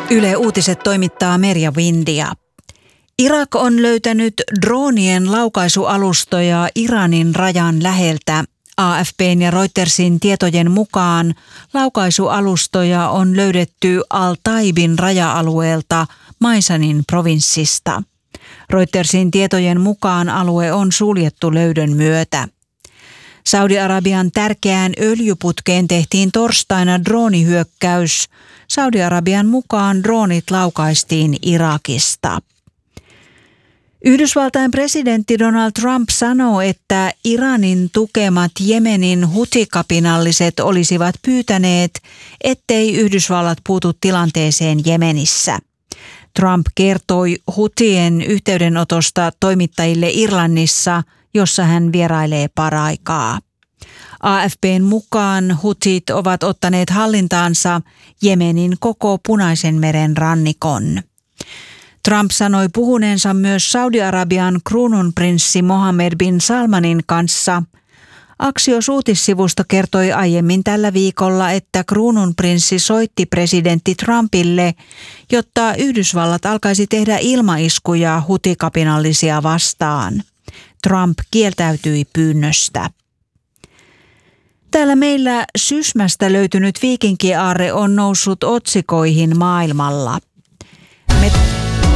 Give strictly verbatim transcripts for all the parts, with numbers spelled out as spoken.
Yle Uutiset toimittaa Merja Windia. Irak on löytänyt droonien laukaisualustoja Iranin rajan läheltä. A F P:n ja Reutersin tietojen mukaan laukaisualustoja on löydetty Al-Taibin raja-alueelta Maisanin provinssista. Reutersin tietojen mukaan alue on suljettu löydön myötä. Saudi-Arabian tärkeään öljyputkeen tehtiin torstaina droonihyökkäys. Saudi-Arabian mukaan droonit laukaistiin Irakista. Yhdysvaltain presidentti Donald Trump sanoo, että Iranin tukemat Jemenin hutikapinalliset olisivat pyytäneet, ettei Yhdysvallat puutu tilanteeseen Jemenissä. Trump kertoi hutien yhteydenotosta toimittajille Irlannissa, jossa hän vierailee paraikaa. A F P:n mukaan hutit ovat ottaneet hallintaansa Jemenin koko Punaisen meren rannikon. Trump sanoi puhuneensa myös Saudi-Arabian kruununprinssi Mohammed bin Salmanin kanssa. Axios uutissivusto kertoi aiemmin tällä viikolla, että kruununprinssi soitti presidentti Trumpille, jotta Yhdysvallat alkaisi tehdä ilmaiskuja hutikapinallisia vastaan. Trump kieltäytyi pyynnöstä. Täällä meillä Sysmästä löytynyt viikinkiaarre on noussut otsikoihin maailmalla. Met-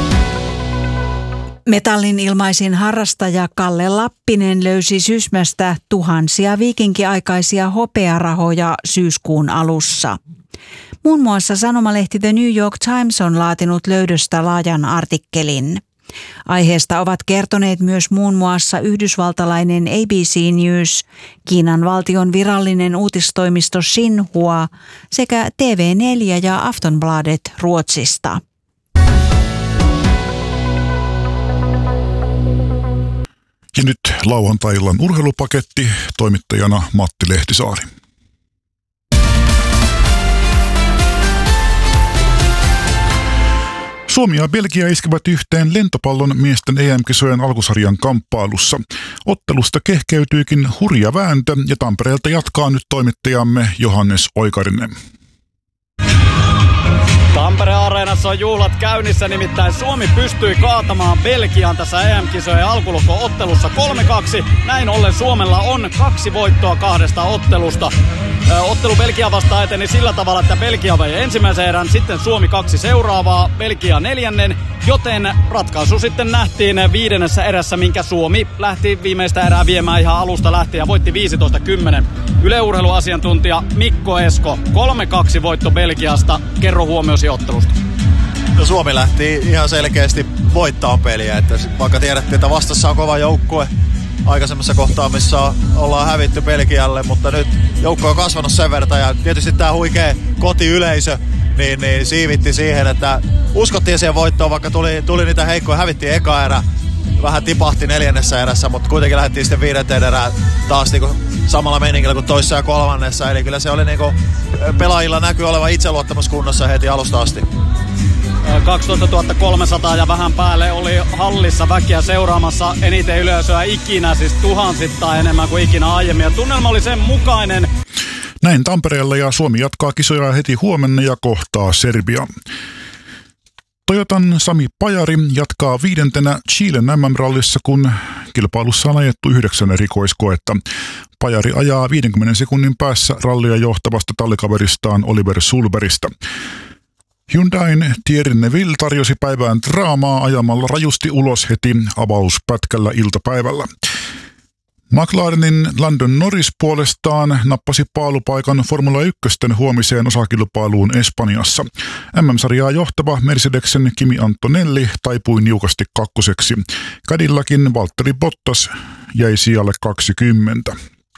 Metallin ilmaisin harrastaja Kalle Lappinen löysi Sysmästä tuhansia viikinkiaikaisia hopearahoja syyskuun alussa. Muun muassa sanomalehti The New York Times on laatinut löydöstä laajan artikkelin. Aiheesta ovat kertoneet myös muun muassa yhdysvaltalainen A B C News, Kiinan valtion virallinen uutistoimisto Xinhua sekä T V neljä ja Aftonbladet Ruotsista. Ja nyt lauantai-illan urheilupaketti, toimittajana Matti Lehtisaari. Suomi ja Belgia iskevät yhteen lentopallon miesten E M-kisojen alkusarjan kamppailussa. Ottelusta kehkeytyykin hurja vääntö ja Tampereelta jatkaa nyt toimittajamme Johannes Oikarinen. Tampere-areenassa on juhlat käynnissä, nimittäin Suomi pystyi kaatamaan Belgian tässä E M-kisojen alkulohko-ottelussa kolme kaksi. Näin ollen Suomella on kaksi voittoa kahdesta ottelusta. Ö, ottelu Belgia vastaan eteni sillä tavalla, että Belgia vei ensimmäisen erän, sitten Suomi kaksi seuraavaa, Belgia neljännen, joten ratkaisu sitten nähtiin viidennessä erässä, minkä Suomi lähti viimeistä erää viemään ihan alusta lähtien ja voitti viisitoista kymmenen. Yle-urheiluasiantuntija Mikko Esko, kolme kaksi voitto Belgiasta, kerro huomiosi ottelusta. No, Suomi lähti ihan selkeästi voittaa peliä, että vaikka tiedettiin, että vastassa on kova joukkue aikaisemmassa kohtaa, missä ollaan hävitty Belgialle, mutta nyt joukko on kasvanut sen verran ja tietysti tämä huikea kotiyleisö niin, niin siivitti siihen, että uskottiin siihen voittoon, vaikka tuli, tuli niitä heikkoja, hävittiin eka erä, vähän tipahti neljännessä erässä, mutta kuitenkin lähdettiin sitten viidenteen erään taas niinku samalla meiningillä kuin toissa ja kolmannessa, eli kyllä se oli niinku pelaajilla näkyy olevan itseluottamus kunnossa heti alusta asti. kaksitoistatuhatta kolmesataa ja vähän päälle oli hallissa väkeä seuraamassa, eniten yleisöä ikinä, siis tuhansittain enemmän kuin ikinä aiemmin. Ja tunnelma oli sen mukainen. Näin Tampereella, ja Suomi jatkaa kisoja heti huomenna ja kohtaa Serbia. Toyotan Sami Pajari jatkaa viidentenä Chilen M M-rallissa, kun kilpailussa on ajettu yhdeksän erikoiskoetta. Pajari ajaa viidenkymmenen sekunnin päässä rallia johtavasta tallikaveristaan Oliver Sulberista. Hyundain Thierry Neville tarjosi päivään draamaa ajamalla rajusti ulos heti avauspätkällä iltapäivällä. McLarenin Lando Norris puolestaan nappasi paalupaikan Formula yksi huomiseen osakilpailuun Espanjassa. M M-sarjaa johtava Mercedesen Kimi Antonelli taipui niukasti kakkoseksi. Cadillacin Valtteri Bottas jäi sijalle kaksikymmentä.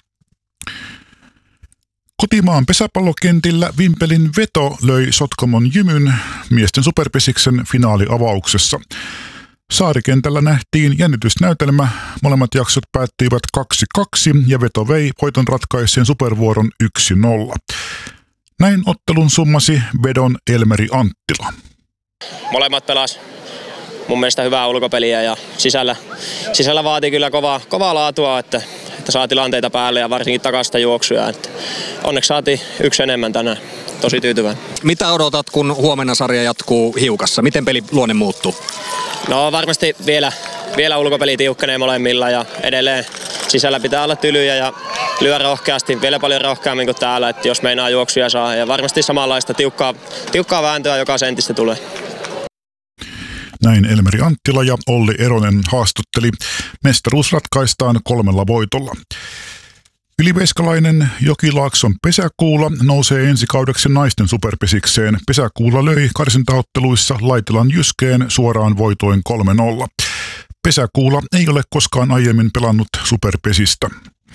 Kotimaan pesäpallokentillä Vimpelin Veto löi Sotkamon Jymyn miesten superpesiksen finaaliavauksessa. Saarikentällä nähtiin jännitysnäytelmä, molemmat jaksot päättyivät kaksi kaksi ja Veto vei voiton ratkaisseen supervuoron yksi nolla. Näin ottelun summasi Vedon Elmeri Anttila. Molemmat pelas mun mielestä hyvää ulkopeliä ja sisällä, sisällä vaatii kyllä kovaa, kovaa laatua, että, että saa tilanteita päälle ja varsinkin takasta juoksuja. Että onneksi saatiin yksi enemmän tänään. tosi tyytyväinen. Mitä odotat, kun huomenna sarja jatkuu Hiukassa? Miten peliluonne muuttuu? No varmasti vielä, vielä ulkopeli tiukkenee molemmilla ja edelleen sisällä pitää olla tylyjä ja lyö rohkeasti, vielä paljon rohkeammin kuin täällä, että jos meinaa juoksuja saa. Ja varmasti samanlaista tiukkaa, tiukkaa vääntöä joka sentistä tulee. Näin Elmeri Anttila ja Olli Eronen haastatteli. Mestaruus ratkaistaan kolmella voitolla. Yliveiskalainen Jokilaakson Pesäkuula nousee ensi kaudeksi naisten superpesikseen. Pesäkuula löi karsintaotteluissa Laitilan Jyskeen suoraan voitoin kolme nolla. Pesäkuula ei ole koskaan aiemmin pelannut superpesistä.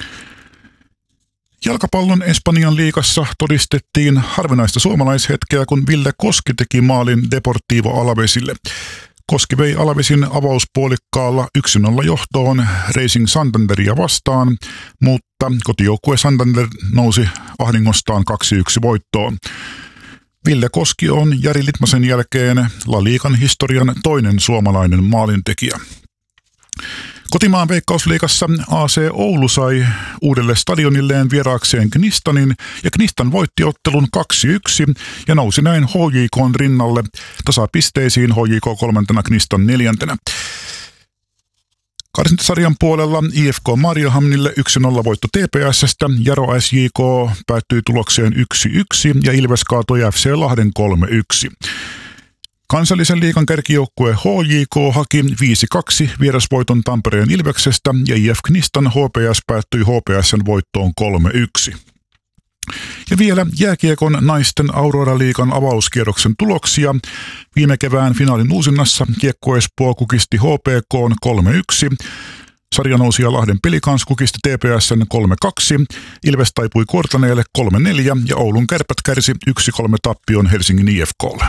Jalkapallon Espanjan liigassa todistettiin harvinaista suomalaishetkeä, kun Ville Koski teki maalin Deportivo Alavesille. Koski vei Alavesin avauspuolikkaalla yksi nolla johtoon Racing Santanderia vastaan, mutta kotijoukkue Santander nousi ahdingostaan kaksi yksi voittoon. Ville Koski on Jari Litmasen jälkeen La Liigan historian toinen suomalainen maalintekijä. Kotimaan Veikkausliigassa A C Oulu sai uudelle stadionilleen vieraakseen Knistanin ja Knistan voitti ottelun kaksi yksi ja nousi näin H J K:n rinnalle tasapisteisiin H J K kolmantena Knistan neljäntenä. Karsintasarjan puolella I F K Mariehamnille yksi nolla voitto T P S:stä, Jaro S J K päättyi tulokseen yksi yksi ja Ilves kaatoi F C Lahden kolme yksi. Kansallisen liigan kärkijoukkue H J K haki viisi kaksi vierasvoiton Tampereen Ilveksestä ja I F Knistan H P S päättyi H P S:n voittoon kolme yksi. Ja vielä jääkiekon naisten Aurora-liigan avauskierroksen tuloksia. Viime kevään finaalin uusinnassa Kiekko Espoo kukisti H P K:n kolme yksi. Sarjanousija Lahden Pelikans kukisti T P S:n kolme kaksi, Ilves taipui Kuortaneelle kolme neljä ja Oulun Kärpät kärsi yksi kolme tappion Helsingin I F K:lle.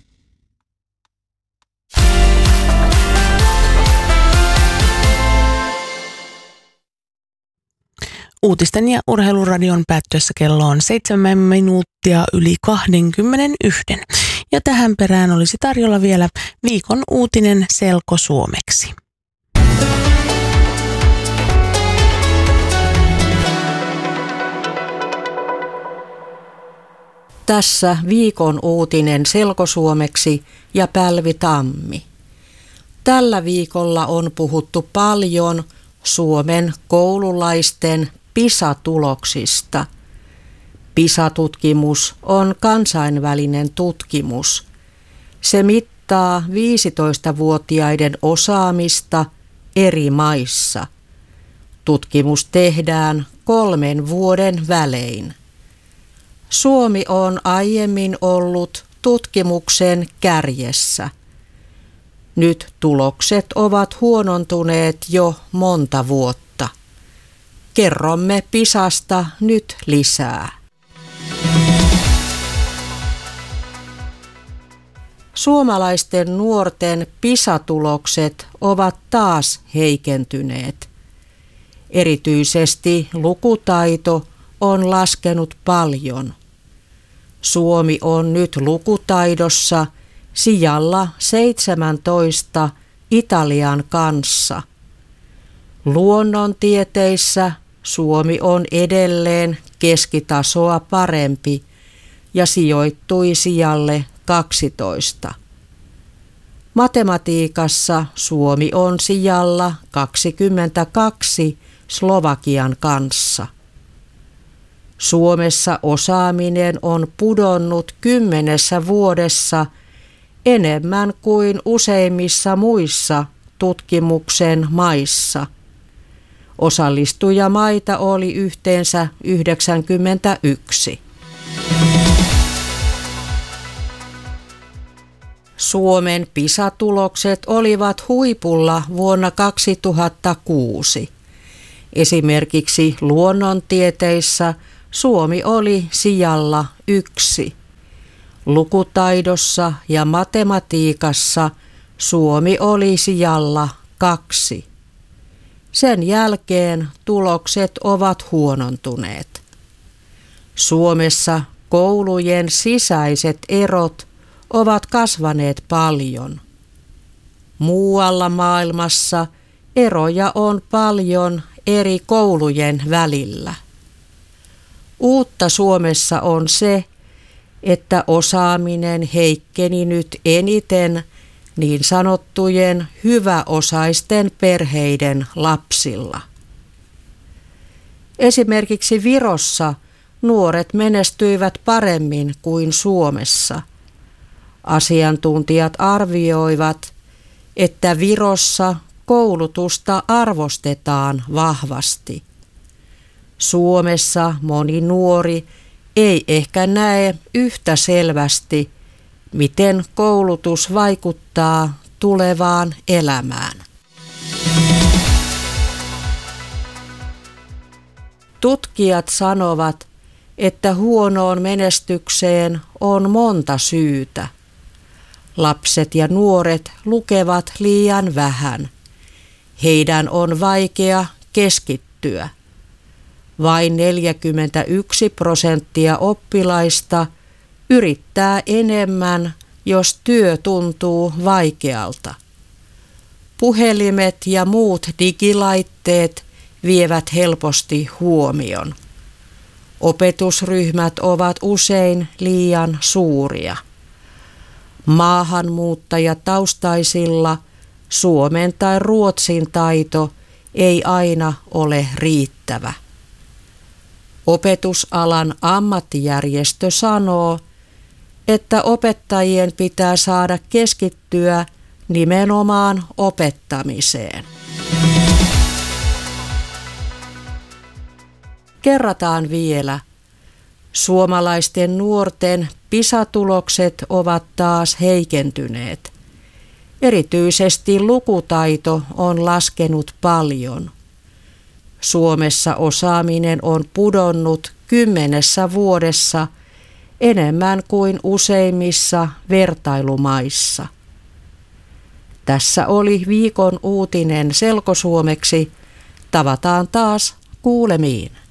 Uutisten ja urheiluradion päättyessä kello on seitsemän minuuttia yli kaksikymmentäyksi. Ja tähän perään olisi tarjolla vielä viikon uutinen selkosuomeksi. Tässä viikon uutinen selkosuomeksi ja Pälvi Tammi. Tällä viikolla on puhuttu paljon Suomen koululaisten PISA-tuloksista. PISA-tutkimus on kansainvälinen tutkimus. Se mittaa viisitoistavuotiaiden osaamista eri maissa. Tutkimus tehdään kolmen vuoden välein. Suomi on aiemmin ollut tutkimuksen kärjessä. Nyt tulokset ovat huonontuneet jo monta vuotta. Kerromme PISAsta nyt lisää. Suomalaisten nuorten PISA-tulokset ovat taas heikentyneet. Erityisesti lukutaito on laskenut paljon. Suomi on nyt lukutaidossa sijalla seitsemäntoista Italian kanssa. Luonnontieteissä Suomi on edelleen keskitasoa parempi ja sijoittui sijalle kaksitoista. Matematiikassa Suomi on sijalla kaksikymmentäkaksi Slovakian kanssa. Suomessa osaaminen on pudonnut kymmenessä vuodessa enemmän kuin useimmissa muissa tutkimuksen maissa. Osallistujamaita oli yhteensä yhdeksänkymmentäyksi. Suomen PISA-tulokset olivat huipulla vuonna kaksituhattakuusi. Esimerkiksi luonnontieteissä Suomi oli sijalla yksi. Lukutaidossa ja matematiikassa Suomi oli sijalla kaksi. Sen jälkeen tulokset ovat huonontuneet. Suomessa koulujen sisäiset erot ovat kasvaneet paljon. Muualla maailmassa eroja on paljon eri koulujen välillä. Uutta Suomessa on se, että osaaminen heikkeni nyt eniten niin sanottujen hyväosaisten perheiden lapsilla. Esimerkiksi Virossa nuoret menestyivät paremmin kuin Suomessa. Asiantuntijat arvioivat, että Virossa koulutusta arvostetaan vahvasti. Suomessa moni nuori ei ehkä näe yhtä selvästi, miten koulutus vaikuttaa tulevaan elämään. Tutkijat sanovat, että huonoon menestykseen on monta syytä. Lapset ja nuoret lukevat liian vähän. Heidän on vaikea keskittyä. Vain neljäkymmentäyksi prosenttia oppilaista yrittää enemmän, jos työ tuntuu vaikealta. Puhelimet ja muut digilaitteet vievät helposti huomion. Opetusryhmät ovat usein liian suuria. Maahanmuuttajataustaisilla suomen tai ruotsin taito ei aina ole riittävä. Opetusalan ammattijärjestö sanoo, että opettajien pitää saada keskittyä nimenomaan opettamiseen. Kerrataan vielä. Suomalaisten nuorten PISA-tulokset ovat taas heikentyneet. Erityisesti lukutaito on laskenut paljon. Suomessa osaaminen on pudonnut kymmenessä vuodessa enemmän kuin useimmissa vertailumaissa. Tässä oli viikon uutinen selkosuomeksi. Tavataan taas kuulemiin.